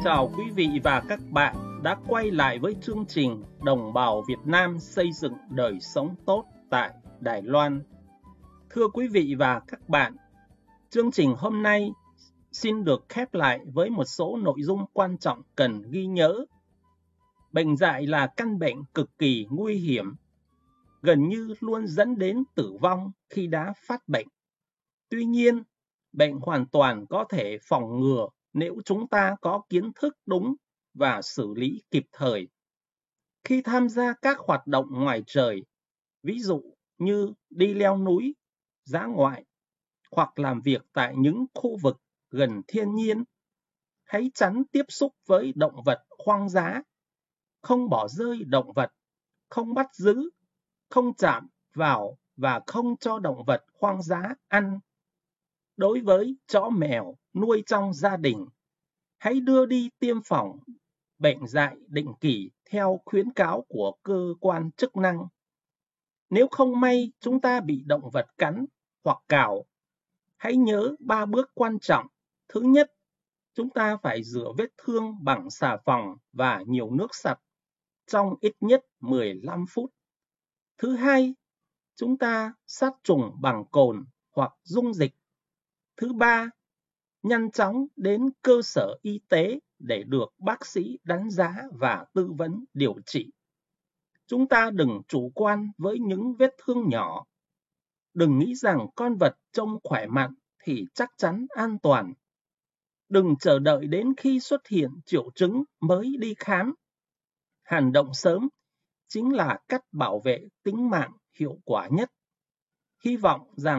chào quý vị và các bạn đã quay lại với chương trình Đồng bào Việt Nam xây dựng đời sống tốt tại Đài Loan. Thưa quý vị và các bạn, chương trình hôm nay xin được khép lại với một số nội dung quan trọng cần ghi nhớ. Bệnh dại là căn bệnh cực kỳ nguy hiểm, gần như luôn dẫn đến tử vong khi đã phát bệnh. Tuy nhiên, bệnh hoàn toàn có thể phòng ngừa nếu chúng ta có kiến thức đúng và xử lý kịp thời. Khi tham gia các hoạt động ngoài trời, ví dụ như đi leo núi, dã ngoại, hoặc làm việc tại những khu vực gần thiên nhiên, hãy tránh tiếp xúc với động vật hoang dã, không bỏ rơi động vật, không bắt giữ, không chạm vào và không cho động vật hoang dã ăn. Đối với chó mèo nuôi trong gia đình, hãy đưa đi tiêm phòng bệnh dại định kỳ theo khuyến cáo của cơ quan chức năng. Nếu không may chúng ta bị động vật cắn hoặc cào, hãy nhớ 3 bước quan trọng. Thứ nhất, chúng ta phải rửa vết thương bằng xà phòng và nhiều nước sạch trong ít nhất 15 phút. Thứ hai, chúng ta sát trùng bằng cồn hoặc dung dịch. Thứ ba, nhanh chóng đến cơ sở y tế để được bác sĩ đánh giá và tư vấn điều trị. Chúng ta đừng chủ quan với những vết thương nhỏ. Đừng nghĩ rằng con vật trông khỏe mạnh thì chắc chắn an toàn. Đừng chờ đợi đến khi xuất hiện triệu chứng mới đi khám. Hành động sớm chính là cách bảo vệ tính mạng hiệu quả nhất. Hy vọng rằng